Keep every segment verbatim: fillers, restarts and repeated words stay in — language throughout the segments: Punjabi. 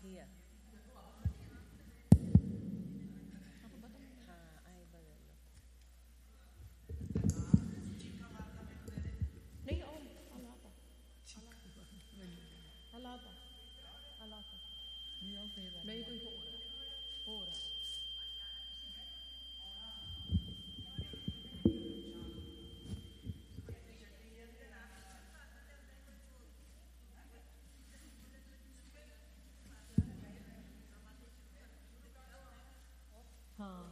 ਕੀ ਆ? ਨਹੀਂ ਉਹ ਹਲਾਤਾ ਹਲਾਤਾ ਹਲਾਤਾ ਨਹੀਂ ਕੋਈ ਹੋਰ ਹੈ ਹੋਰ ਹੈ ਹਾਂ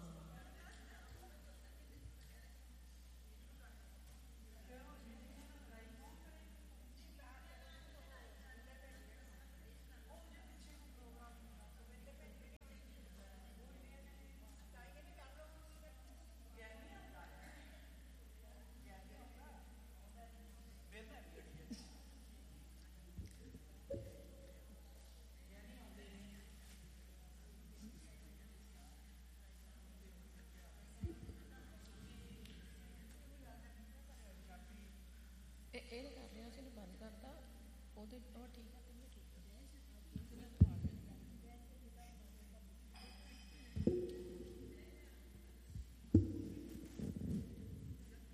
ਇਹ ਕਰ ਰਿਹਾ ਸੀ ਬੰਦ ਕਰਤਾ ਉਹਦੇ ਉਹ ਠੀਕ ਹੈ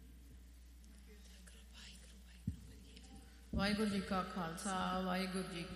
ਵਾਹਿਗੁਰੂ ਜੀ ਕਾ ਖਾਲਸਾ ਵਾਹਿਗੁਰੂ ਜੀ